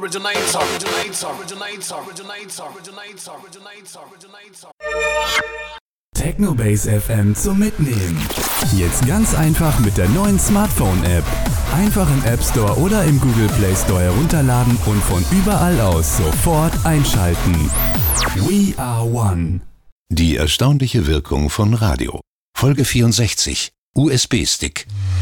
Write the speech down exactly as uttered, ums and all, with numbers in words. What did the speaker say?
Originator, originator, originator, originator, originator, originator, originator. Technobase F M zum Mitnehmen. Jetzt ganz einfach mit der neuen Smartphone-App. Einfach im App Store oder im Google Play Store herunterladen und von überall aus sofort einschalten. We are one. Die erstaunliche Wirkung von Radio. Folge vierundsechzig. U S B-Stick.